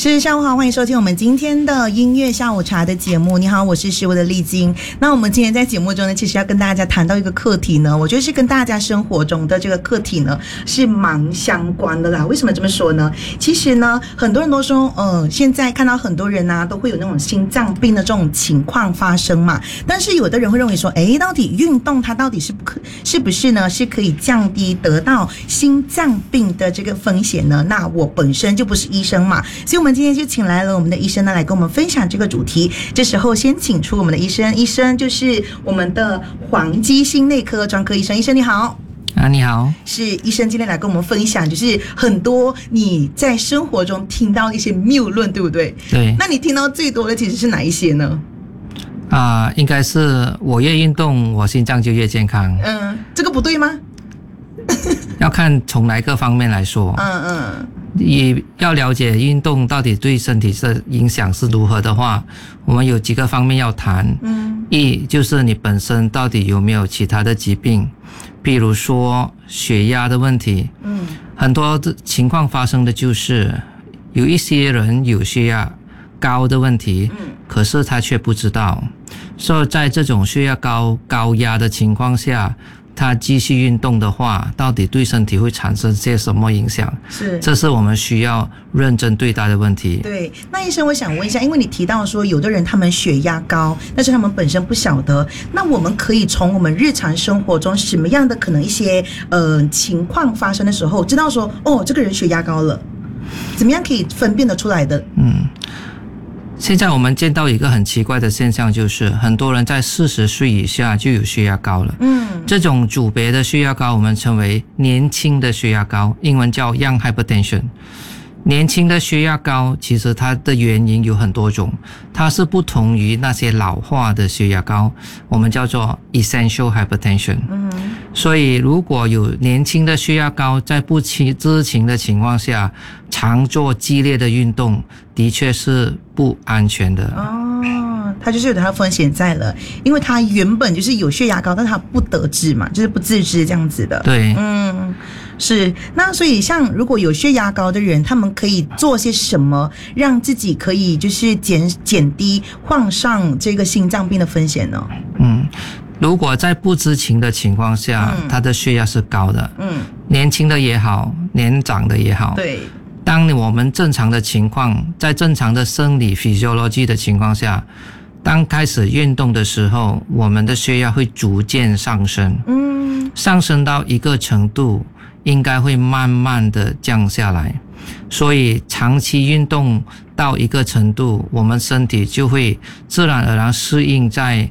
是下午好，欢迎收听我们今天的音乐下午茶的节目。你好，我是诗薇的丽晶。那我们今天在节目中呢，其实要跟大家谈到一个课题呢，我觉得是跟大家生活中的这个课题呢是蛮相关的啦。为什么这么说呢？其实呢，很多人都说，现在看到很多人啊都会有那种心脏病的这种情况发生嘛。但是有的人会认为说，到底运动它到底是不是呢是可以降低得到心脏病的这个风险呢？那我本身就不是医生嘛，所以我们今天就请来了我们的医生呢来跟我们分享这个主题。这时候先请出我们的医生就是我们的黄基心内科专科医生。医生你好。 你好， 是医生今天来跟我们分享，就是很多你在生活中听到一些谬论，对不对？ 对。 那你听到最多的其实是哪一些呢？ 应该是我越运动，我心脏就越健康。 这个不对吗？ 要看从哪个方面来说。你要了解运动到底对身体的影响是如何的话，我们有几个方面要谈。一就是你本身到底有没有其他的疾病，比如说血压的问题。很多的情况发生的就是有一些人有血压高的问题，可是他却不知道。所以在这种血压高压的情况下，他继续运动的话，到底对身体会产生些什么影响？这是我们需要认真对待的问题。 对，那医生我想问一下，因为你提到说有的人他们血压高，但是他们本身不晓得，那我们可以从我们日常生活中什么样的可能一些情况发生的时候，知道说这个人血压高了，怎么样可以分辨得出来的？ 现在我们见到一个很奇怪的现象，就是很多人在40岁以下就有血压高了。这种组别的血压高我们称为年轻的血压高，英文叫 young hypertension。年轻的血压高其实它的原因有很多种，它是不同于那些老化的血压高，我们叫做 essential hypertension。所以如果有年轻的血压高，在不知情的情况下常做激烈的运动，的确是不安全的。 他就是有它的风险在了，因为他原本就是有血压高，但他不得知嘛，就是不自知这样子的。 对， 是。那所以像如果有血压高的人，他们可以做些什么，让自己可以就是减低患上这个心脏病的风险呢？ 如果在不知情的情况下，他的血压是高的，年轻的也好，年长的也好， 对。 当我们正常的情况，在正常的生理 physiology 的情况下，当开始运动的时候，我们的血压会逐渐上升，上升到一个程度，应该会慢慢的降下来。所以长期运动到一个程度，我们身体就会自然而然适应在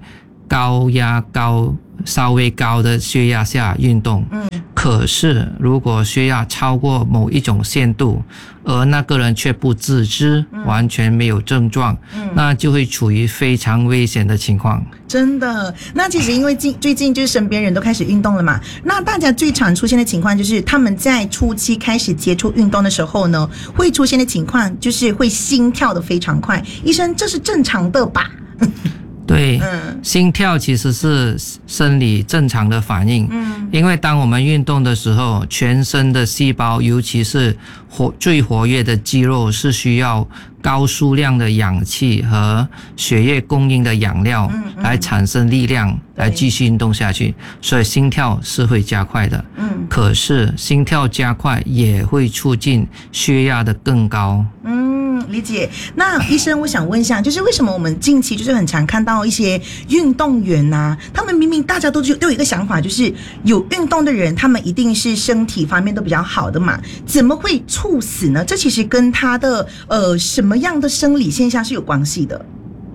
稍微高的血压下运动。可是如果血压超过某一种限度，而那个人却不自知，完全没有症状，那就会处于非常危险的情况。 真的。那其实因为最近就是身边人都开始运动了嘛，那大家最常出现的情况就是他们在初期开始接触运动的时候呢，会出现的情况就是会心跳得非常快。医生，这是正常的吧？ 对，心跳其实是生理正常的反应。因为当我们运动的时候，全身的细胞，尤其是最活跃的肌肉，是需要高数量的氧气和血液供应的养料来产生力量，来继续运动下去，所以心跳是会加快的。可是心跳加快也会促进血压的更高。 理解。那医生，我想问一下，就是为什么我们近期就是很常看到一些运动员啊，他们明明大家都有一个想法，就是有运动的人，他们一定是身体方面都比较好的嘛，怎么会猝死呢？这其实跟他的什么样的生理现象是有关系的？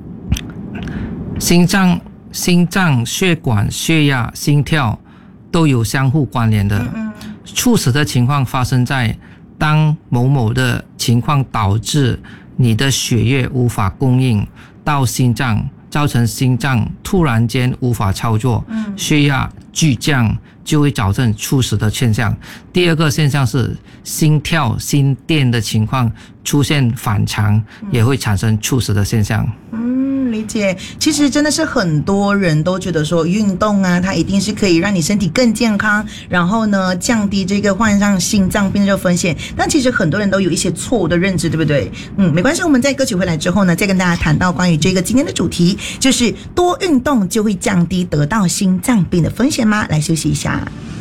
心脏、血管、血压、心跳都有相互关联的。猝死的情况发生在当某某的情况导致你的血液无法供应到心脏，造成心脏突然间无法操作，血压巨降，就会造成猝死的现象。第二个现象是心跳、心电的情况出现反常，也会产生猝死的现象。 理解。其实真的是很多人都觉得说运动啊，它一定是可以让你身体更健康，然后呢降低这个患上心脏病的风险。但其实很多人都有一些错误的认知，对不对？没关系，我们在歌曲回来之后呢，再跟大家谈到关于这个今天的主题，就是多运动就会降低得到心脏病的风险吗？来休息一下。